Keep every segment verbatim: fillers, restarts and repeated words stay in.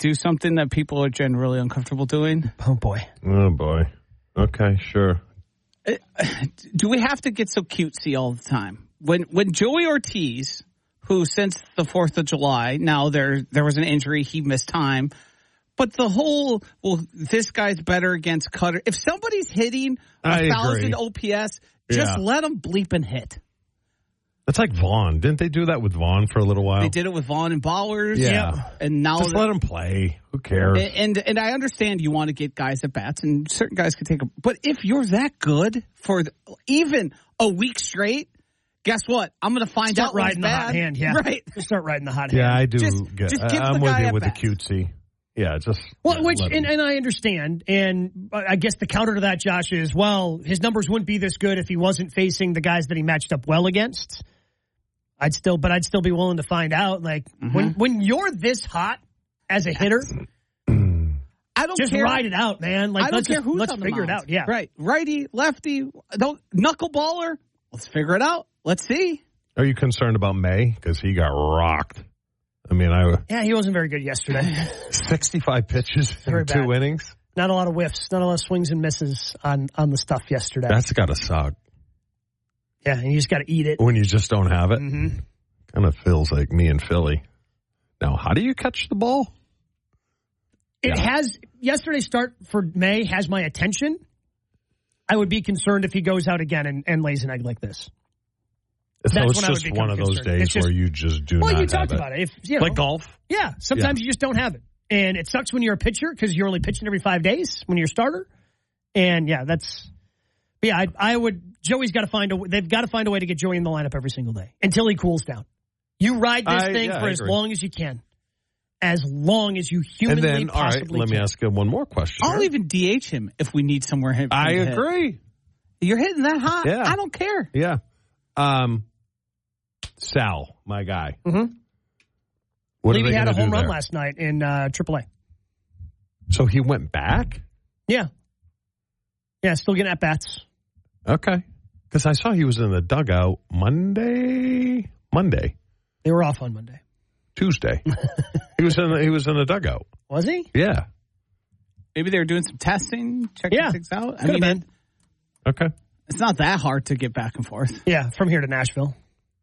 do something that people are generally uncomfortable doing? Oh, boy. Oh, boy. Okay, sure. Do we have to get so cutesy all the time? When when Joey Ortiz, who since the fourth of July, now there there was an injury, he missed time. But the whole, well, this guy's better against Cutter. If somebody's hitting a thousand O P S, just Yeah. let them bleep and hit. That's like Vaughn. Didn't they do that with Vaughn for a little while? They did it with Vaughn and Bowers. Yeah. And now Just let him play. Who cares? And, and and I understand you want to get guys at bats, and certain guys can take them. But if you're that good for the, even a week straight, guess what? I'm going to find Start out what's riding the bad. hot hand, yeah. Right. Just start riding the hot hand. Yeah, I do. Just- get, just give I'm the with guy you at with bats. the cutesy. Yeah, just. Well, yeah, which let and, him. and I understand, and I guess the counter to that, Josh, is well, his numbers wouldn't be this good if he wasn't facing the guys that he matched up well against. I'd still, but I'd still be willing to find out. Like Mm-hmm. when when you're this hot as a hitter, I don't just care. ride it out, man. Like I don't let's care just, who's let's on the figure it mound. out. Yeah, Right. Righty, lefty, don't knuckleballer. Let's figure it out. Let's see. Are you concerned about May? Because he got rocked. I mean, I Yeah, he wasn't very good yesterday. sixty-five pitches Very in two bad. innings. Not a lot of whiffs, not a lot of swings and misses on on the stuff yesterday. That's got to suck yeah, and you just got to eat it. when you just don't have it. Mm-hmm. Kind of feels like me in Philly. Now, how do you catch the ball? It Yeah. has yesterday's start for May has my attention. I would be concerned if he goes out again and, and lays an egg like this. So That's it's when I would just become one of those concerned. days It's just- where you just do Well, not you talked have about it. If you know, Like golf? yeah, sometimes you just don't have it, and it sucks when you're a pitcher because you're only pitching every five days when you're a starter. And yeah, that's but yeah. I, I would. Joey's got to find a. They've got to find a way to get Joey in the lineup every single day until he cools down. You ride this I- thing yeah, for I as agree. long as you can, as long as you And humanly then, all right, possibly let me can. ask you one more question. I'll here. even D H him if we need somewhere him. I him to hit. agree. You're hitting that hot. Yeah. I don't care. Yeah. Um, Sal, my guy. Mm-hmm. What I are believe they he had a gonna home do run there? last night in uh, triple A. So he went back? Yeah, yeah, still getting at bats. Okay. Because I saw he was in the dugout Monday, Monday, They were off on Monday. Tuesday. he was in the, he was in the dugout. Was he? Yeah. Maybe they were doing some testing, checking Yeah. things out. I Could've mean, been. it, Okay. it's not that hard to get back and forth. Yeah, from here to Nashville.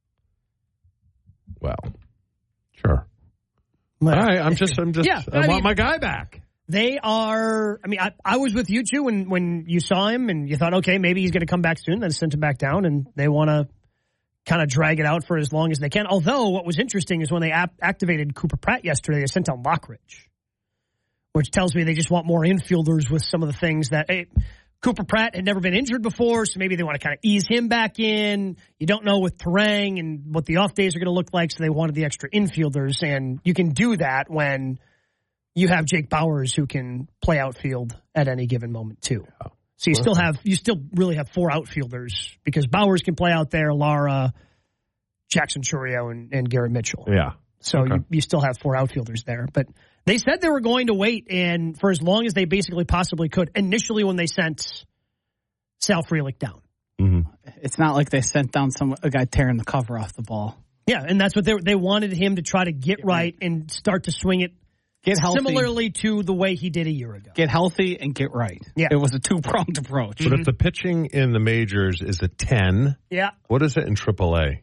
Well, sure. Well, All right. I'm just, I'm just, Yeah, I, I want mean- my guy back. They are, I mean, I, I was with you two when, when you saw him and you thought, okay, maybe he's going to come back soon. Then sent him back down and they want to kind of drag it out for as long as they can. Although what was interesting is when they ap- activated Cooper Pratt yesterday, they sent down Lockridge, which tells me they just want more infielders with some of the things that hey, Cooper Pratt had never been injured before. So maybe they want to kind of ease him back in. You don't know with Terang and what the off days are going to look like. So they wanted the extra infielders and you can do that when you have Jake Bowers who can play outfield at any given moment too. So you still have you still really have four outfielders because Bowers can play out there, Lara, Jackson Churio, and, and Garrett Mitchell. Yeah. So Okay. you, you still have four outfielders there. But they said they were going to wait and for as long as they basically possibly could. Initially when they sent Sal Frelick down. Mm-hmm. It's not like they sent down some a guy tearing the cover off the ball. Yeah, and that's what they they wanted him to try to get right and start to swing it Get healthy. similarly to the way he did a year ago. Get healthy and get right. Yeah. It was a two-pronged approach. But if the pitching in the majors is a ten, Yeah. what is it in triple A?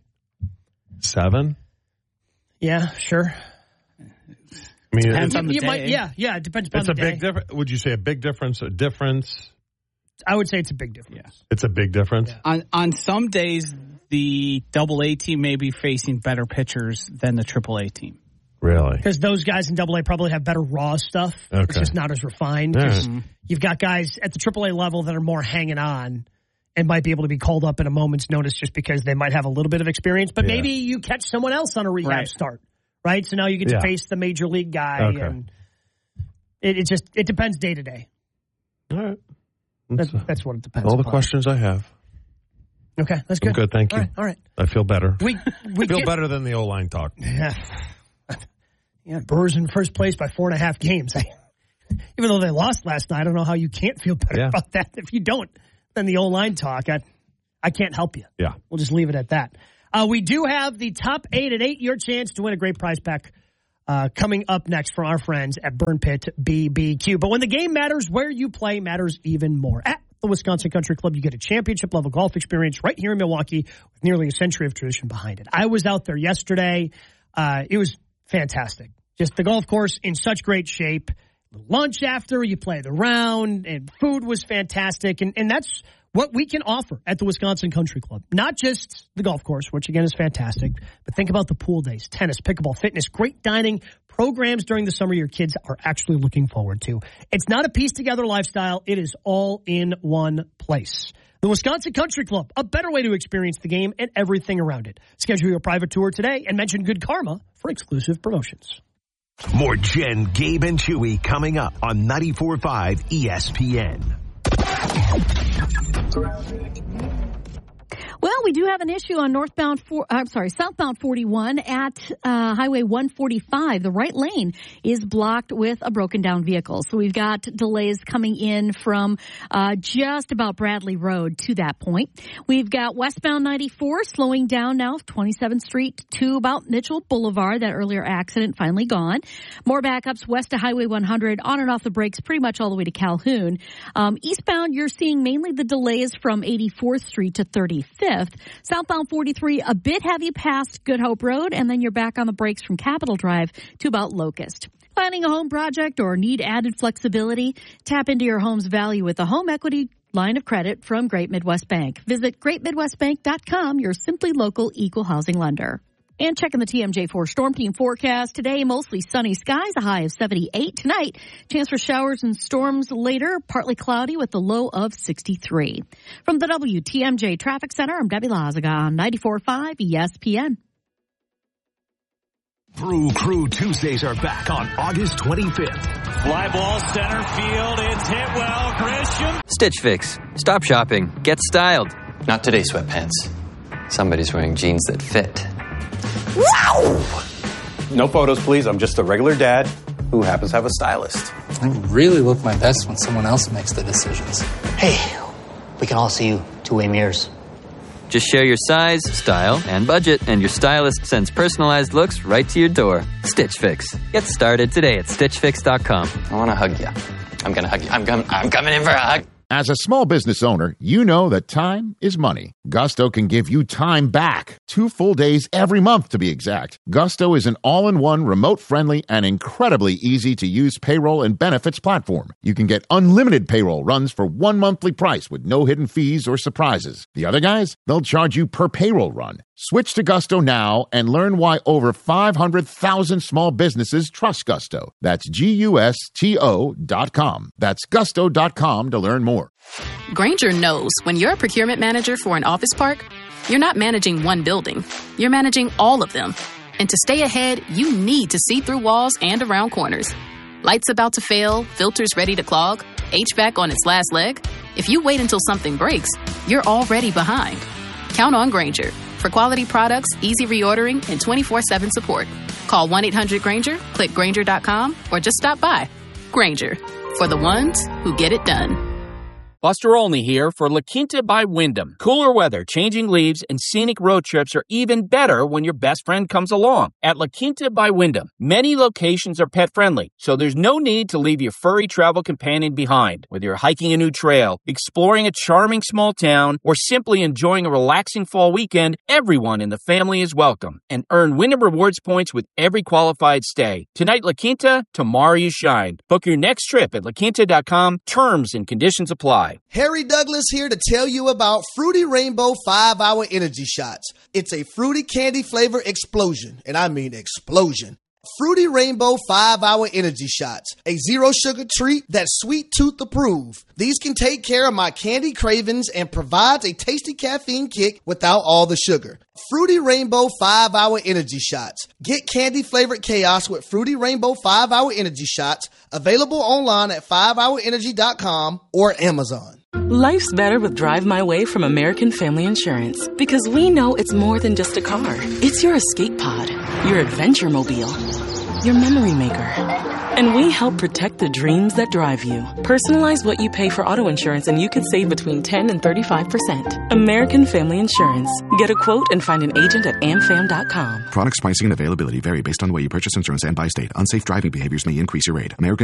Seven? Yeah, sure. I mean, Depends it's, on the You day. might, yeah, yeah, it depends upon it's the a day. big difference. Would you say a big difference? A difference? I would say it's a big difference. Yeah. It's a big difference? Yeah. On on some days, the double A team may be facing better pitchers than the triple A team. Really? Because those guys in double A probably have better raw stuff. It's Okay. just not as refined. Yeah. 'Cause you've got guys at the triple A level that are more hanging on and might be able to be called up at a moment's notice just because they might have a little bit of experience. But Yeah. maybe you catch someone else on a rehab Right. start, right? So now you get Yeah. to face the major league guy. Okay. And it, it just it depends day to day. All right. That's, That's that's what it depends all the upon. questions I have. Okay, that's good. I'm good, thank you. All right. All right. I feel better. We, we feel get- better than the O-line talk. Yeah. Yeah, Brewers in first place by four and a half games. I, even though they lost last night, I don't know how you can't feel better Yeah. about that. If you don't, then the O-line talk, I, I can't help you. Yeah. We'll just leave it at that. Uh, we do have the top eight at eight, your chance to win a great prize pack uh, coming up next from our friends at Burn Pit B B Q. But when the game matters, where you play matters even more. At the Wisconsin Country Club, you get a championship-level golf experience right here in Milwaukee with nearly a century of tradition behind it. I was out there yesterday. Uh, it was fantastic. Just the golf course in such great shape. Lunch after, you play the round, and food was fantastic. And, and that's what we can offer at the Wisconsin Country Club. Not just the golf course, which, again, is fantastic, but think about the pool days, tennis, pickleball, fitness, great dining, programs during the summer your kids are actually looking forward to. It's not a pieced-together lifestyle. It is all in one place. The Wisconsin Country Club, a better way to experience the game and everything around it. Schedule your private tour today and mention Good Karma for exclusive promotions. More Jen, Gabe, and Chewy coming up on ninety-four point five E S P N. Well, we do have an issue on northbound, four, I'm sorry, southbound forty-one at uh, Highway one forty-five. The right lane is blocked with a broken down vehicle. So we've got delays coming in from uh, just about Bradley Road to that point. We've got westbound ninety-four slowing down now, twenty-seventh Street to about Mitchell Boulevard. That earlier accident finally gone. More backups west to Highway one hundred, on and off the brakes pretty much all the way to Calhoun. Um, eastbound, you're seeing mainly the delays from eighty-fourth Street to thirty-fifth. Southbound forty-three, a bit heavy past Good Hope Road, and then you're back on the brakes from Capitol Drive to about Locust. Planning a home project or need added flexibility? Tap into your home's value with a home equity line of credit from Great Midwest Bank. Visit great midwest bank dot com, your simply local equal housing lender. And checking the T M J four Storm Team forecast. Today, mostly sunny skies, a high of seventy-eight. Tonight, chance for showers and storms later, partly cloudy with a low of sixty-three. From the W T M J Traffic Center, I'm Debbie Lazaga on ninety-four point five E S P N. Brew Crew Tuesdays are back on August twenty-fifth. Fly ball center field. It's hit well. Christian. Stitch Fix. Stop shopping. Get styled. Not today, sweatpants. Somebody's wearing jeans that fit. Wow! No photos, please. I'm just a regular dad who happens to have a stylist. I really look my best when someone else makes the decisions. Hey, we can all see you two-way mirrors. Just share your size, style, and budget, and your stylist sends personalized looks right to your door. Stitch Fix. Get started today at stitch fix dot com. I want to hug you. I'm going to hug you. I'm, com- I'm coming in for a hug. As a small business owner, you know that time is money. Gusto can give you time back. Two full days every month, to be exact. Gusto is an all-in-one, remote-friendly, and incredibly easy-to-use payroll and benefits platform. You can get unlimited payroll runs for one monthly price with no hidden fees or surprises. The other guys, they'll charge you per payroll run. Switch to Gusto now and learn why over five hundred thousand small businesses trust Gusto. That's G U S T O dot com. That's gusto dot com to learn more. Grainger knows when you're a procurement manager for an office park, you're not managing one building. You're managing all of them. And to stay ahead, you need to see through walls and around corners. Lights about to fail, filters ready to clog, H V A C on its last leg. If you wait until something breaks, you're already behind. Count on Grainger. For quality products, easy reordering, and twenty-four seven support. Call one eight hundred Grainger, click Grainger dot com, or just stop by. Grainger, for the ones who get it done. Buster Olney here for La Quinta by Wyndham. Cooler weather, changing leaves, and scenic road trips are even better when your best friend comes along. At La Quinta by Wyndham, many locations are pet-friendly, so there's no need to leave your furry travel companion behind. Whether you're hiking a new trail, exploring a charming small town, or simply enjoying a relaxing fall weekend, everyone in the family is welcome. And earn Wyndham Rewards points with every qualified stay. Tonight, La Quinta, tomorrow you shine. Book your next trip at la quinta dot com. Terms and conditions apply. Harry Douglas here to tell you about Fruity Rainbow five hour Energy Shots. It's a fruity candy flavor explosion, and I mean explosion. Fruity Rainbow five hour Energy Shots, a zero-sugar treat that's sweet tooth approved. These can take care of my candy cravings and provides a tasty caffeine kick without all the sugar. Fruity Rainbow five hour Energy Shots. Get candy-flavored chaos with Fruity Rainbow five hour Energy Shots, available online at five hour energy dot com or Amazon. Life's better with Drive My Way from American Family Insurance, because we know it's more than just a car. It's your escape pod, your adventure mobile, your memory maker. And we help protect the dreams that drive you. Personalize what you pay for auto insurance and you could save between ten and thirty-five percent. American Family Insurance. Get a quote and find an agent at am fam dot com. Products, pricing, and availability vary based on the way you purchase insurance and by state. Unsafe driving behaviors may increase your rate. American